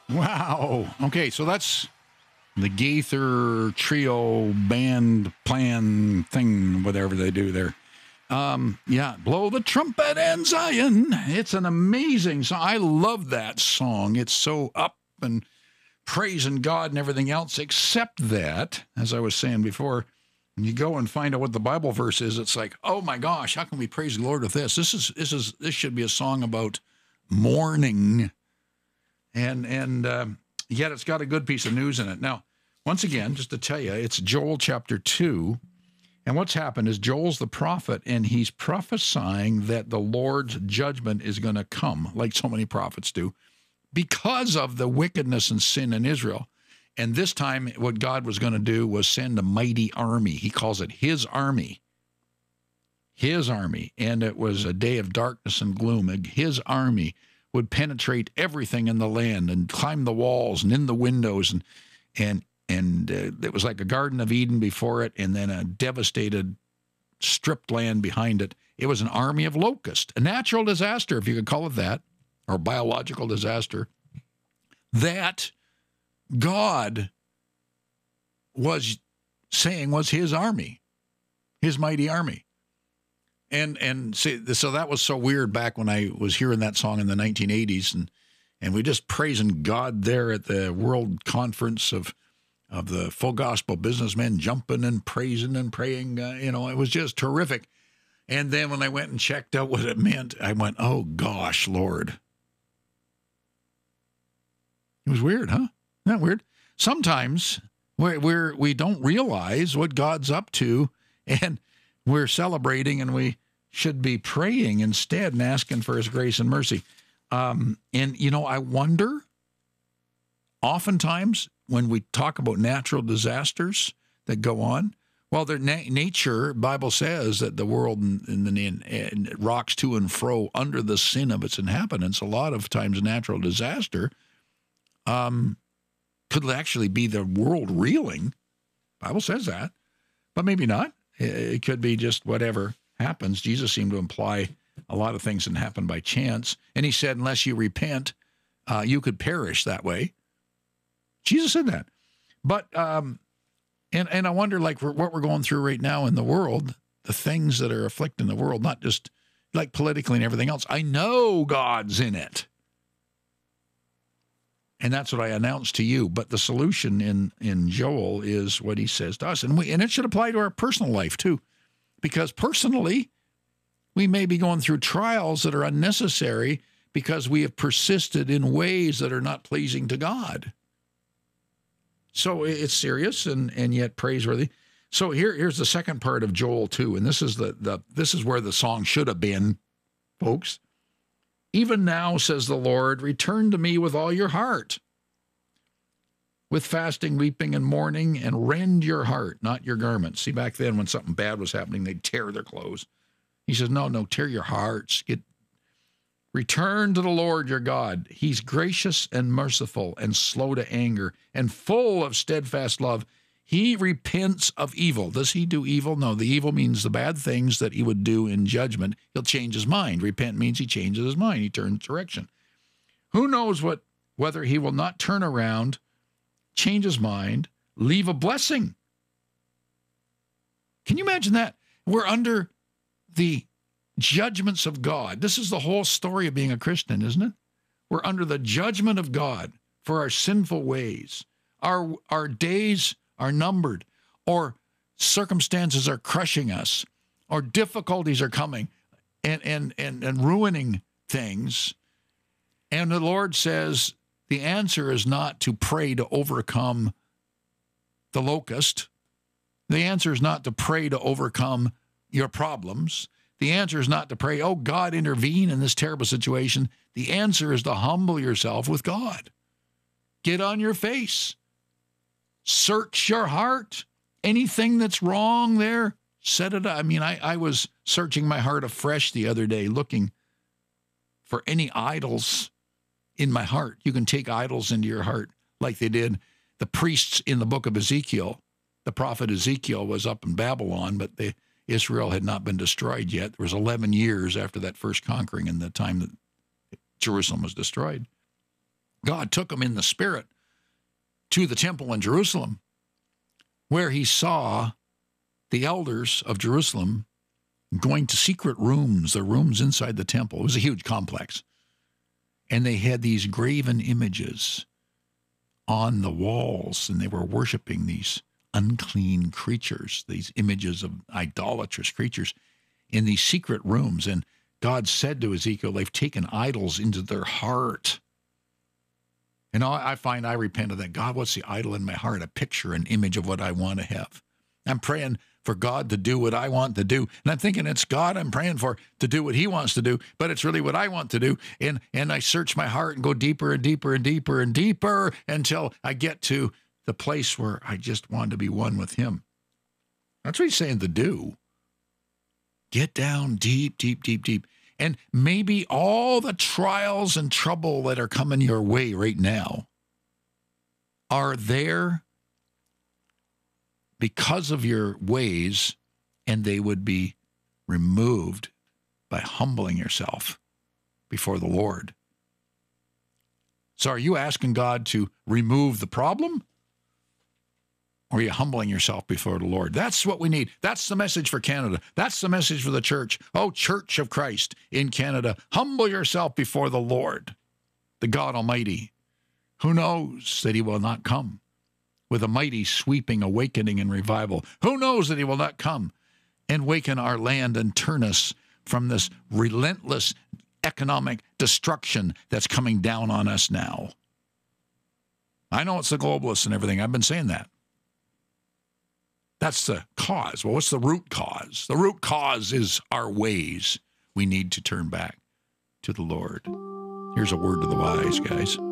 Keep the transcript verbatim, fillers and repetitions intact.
Wow. Okay, so that's the Gaither Trio band plan thing, whatever they do there. Um, yeah, Blow the Trumpet in Zion. It's an amazing song. I love that song. It's so up and praising God and everything else, except that, as I was saying before, when you go and find out what the Bible verse is, it's like, oh my gosh, how can we praise the Lord with this? This is this is this should be a song about mourning, and and uh, yet it's got a good piece of news in it. Now, once again, just to tell you, it's Joel chapter two. And what's happened is Joel's the prophet, and he's prophesying that the Lord's judgment is going to come, like so many prophets do, because of the wickedness and sin in Israel. And this time, what God was going to do was send a mighty army. He calls it his army. His army. And it was a day of darkness and gloom. His army would penetrate everything in the land and climb the walls and in the windows, and and And uh, it was like a Garden of Eden before it, and then a devastated, stripped land behind it. It was an army of locusts, a natural disaster, if you could call it that, or biological disaster, that God was saying was his army, his mighty army. And and see, so that was so weird back when I was hearing that song in the nineteen eighties, and and we just praising God there at the World Conference of of the full gospel businessmen, jumping and praising and praying. Uh, you know, it was just terrific. And then when I went and checked out what it meant, I went, oh, gosh, Lord. It was weird, huh? Isn't that weird? Sometimes we're, we're, we don't realize what God's up to, and we're celebrating, and we should be praying instead and asking for his grace and mercy. Um, and, you know, I wonder, oftentimes, when we talk about natural disasters that go on, well, their na- nature, Bible says that the world and, and, and, and rocks to and fro under the sin of its inhabitants. A lot of times, a natural disaster um, could actually be the world reeling. Bible says that, but maybe not. It could be just whatever happens. Jesus seemed to imply a lot of things that happen by chance, and he said, unless you repent, uh, you could perish that way. Jesus said that. But, um, and, and I wonder, like, what we're going through right now in the world, the things that are afflicting the world, not just like politically and everything else. I know God's in it. And that's what I announced to you. But the solution in, in Joel is what he says to us. And we, and it should apply to our personal life too. Because personally, we may be going through trials that are unnecessary because we have persisted in ways that are not pleasing to God. So it's serious and, and yet praiseworthy. So here, here's the second part of Joel two, and this is the, the this is where the song should have been, folks. Even now, says the Lord, return to me with all your heart, with fasting, weeping, and mourning, and rend your heart, not your garments. See, back then when something bad was happening, they'd tear their clothes. He says, no, no, tear your hearts. Get Return to the Lord your God. He's gracious and merciful and slow to anger and full of steadfast love. He repents of evil. Does he do evil? No, the evil means the bad things that he would do in judgment. He'll change his mind. Repent means he changes his mind. He turns direction. Who knows what whether he will not turn around, change his mind, leave a blessing. Can you imagine that? We're under the judgments of God. This is the whole story of being a Christian, isn't it? We're under the judgment of God for our sinful ways. Our, our days are numbered, or circumstances are crushing us, or difficulties are coming and, and, and, and ruining things. And the Lord says the answer is not to pray to overcome the locust. The answer is not to pray to overcome your problems. The answer is not to pray, oh, God, intervene in this terrible situation. The answer is to humble yourself with God. Get on your face. Search your heart. Anything that's wrong there, set it up. I mean, I, I was searching my heart afresh the other day, looking for any idols in my heart. You can take idols into your heart like they did the priests in the book of Ezekiel. The prophet Ezekiel was up in Babylon, but they Israel had not been destroyed yet. There was eleven years after that first conquering and the time that Jerusalem was destroyed. God took him in the spirit to the temple in Jerusalem, where he saw the elders of Jerusalem going to secret rooms, the rooms inside the temple. It was a huge complex. And they had these graven images on the walls, and they were worshiping these unclean creatures, these images of idolatrous creatures in these secret rooms. And God said to Ezekiel, they've taken idols into their heart. And I find I repent of that. God, what's the idol in my heart? A picture, an image of what I want to have. I'm praying for God to do what I want to do. And I'm thinking it's God I'm praying for to do what he wants to do, but it's really what I want to do. And, and I search my heart and go deeper and deeper and deeper and deeper until I get to the place where I just want to be one with him. That's what he's saying to do. Get down deep, deep, deep, deep. And maybe all the trials and trouble that are coming your way right now are there because of your ways, and they would be removed by humbling yourself before the Lord. So are you asking God to remove the problem? Or are you humbling yourself before the Lord? That's what we need. That's the message for Canada. That's the message for the church. Oh, Church of Christ in Canada, humble yourself before the Lord, the God Almighty, who knows that he will not come with a mighty sweeping awakening and revival. Who knows that he will not come and waken our land and turn us from this relentless economic destruction that's coming down on us now. I know it's the globalists and everything. I've been saying that. That's the cause. Well, what's the root cause? The root cause is our ways. We need to turn back to the Lord. Here's a word to the wise, guys.